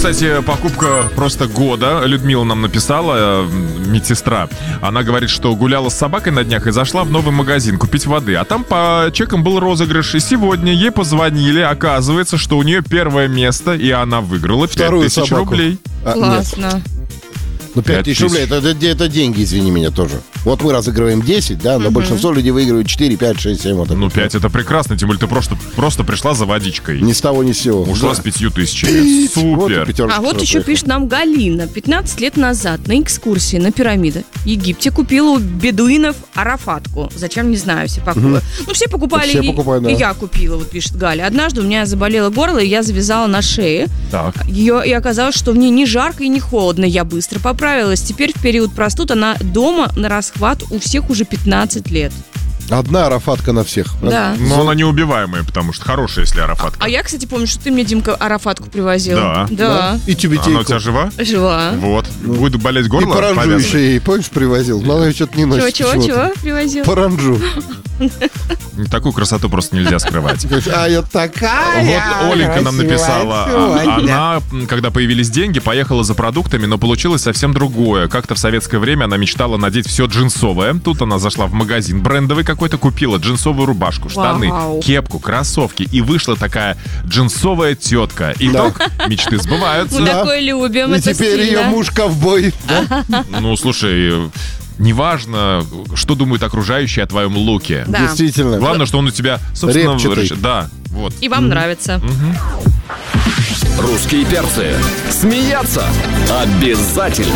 кстати, покупка просто года. Людмила нам написала, медсестра. Она говорит, что гуляла с собакой на днях и зашла в новый магазин купить воды. А там по чекам был розыгрыш. И сегодня ей позвонили. Оказывается, что у нее первое место, и она выиграла 5000 рублей. Классно. Ну, 5000 рублей, это деньги, извини меня, тоже. Вот мы разыгрываем 10, да, но большинство людей выигрывают 4, 5, 6, 7. Вот ну, 5 это прекрасно, тем более ты просто пришла за водичкой. Ни с того, ни с сего. Ушла с 5000. Супер. А вот еще пишет нам Галина. 15 лет назад на экскурсии на пирамиды в Египте купила у бедуинов арафатку. Зачем, не знаю, все покупали. Ну, все покупали, все покупают, да. И я купила, вот пишет Галя. Однажды у меня заболело горло, и я завязала на шее. Так. И оказалось, что в ней не жарко и не холодно. Я быстро поправилась. Теперь в период простуд она дома на расхват у всех уже 15 лет. Одна арафатка на всех. Да. Но она неубиваемая, потому что хорошая, если арафатка. А я, кстати, помню, что ты мне, Димка, арафатку привозил. Да. И тюбетейку. Она у тебя жива? Жива. Вот. Будет болеть горло? И паранджу еще ей, помнишь, привозил? Но она что-то не носит. Чего привозил? Паранджу. Такую красоту просто нельзя скрывать. А я такая. Вот Оленька нам написала. Сегодня. Она, когда появились деньги, поехала за продуктами, но получилось совсем другое. Как-то в советское время она мечтала надеть все джинсовое. Тут она зашла в магазин брендовый какой-то, купила джинсовую рубашку, штаны, кепку, кроссовки. И вышла такая джинсовая тетка. Итог, мечты сбываются. Мы такое любим, И это теперь ее стильно. муж ковбой. Ну, слушай, неважно, что думают окружающие о твоем луке. Да. Действительно. Главное, что он у тебя, собственно, Репчатый. Да, вот. И вам нравится. Русские перцы. Смеяться обязательно.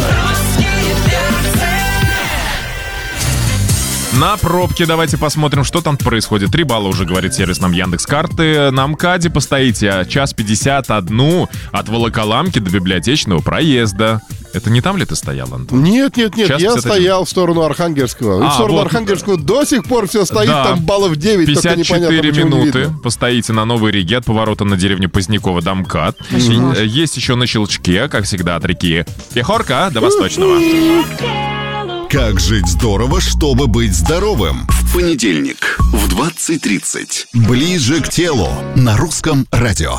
На пробке давайте посмотрим, что там происходит. 3 балла уже, говорит сервис нам Яндекс.Карты. На МКАДе постоите час 51 от Волоколамки до Библиотечного проезда. Это не там ли ты стоял, Антон? Нет, я 51. стоял в сторону Архангельского. И в сторону вот. Архангельского до сих пор все стоит, Да. там баллов 9, только 54 непонятно, почему не минуты видно. постоите на Новой Риге от поворота на деревню Позднякова до МКАД. Есть еще на Щелчке, как всегда, от реки Пехорка до Восточного. Как жить здорово, чтобы быть здоровым? В понедельник в 20:30. Ближе к телу на русском радио.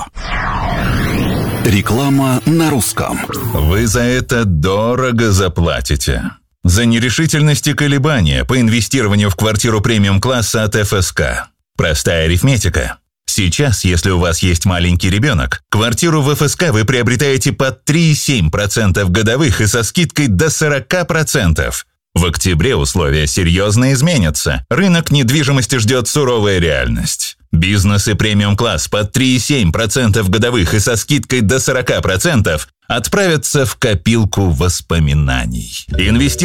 Реклама на русском. Вы за это дорого заплатите. За нерешительность и колебания по инвестированию в квартиру премиум-класса от ФСК. Простая арифметика. Сейчас, если у вас есть маленький ребенок, квартиру в ФСК вы приобретаете под 3,7% годовых и со скидкой до 40%. В октябре условия серьезно изменятся. Рынок недвижимости ждет суровая реальность. Бизнес и премиум-класс под 3,7% годовых и со скидкой до 40% отправятся в копилку воспоминаний.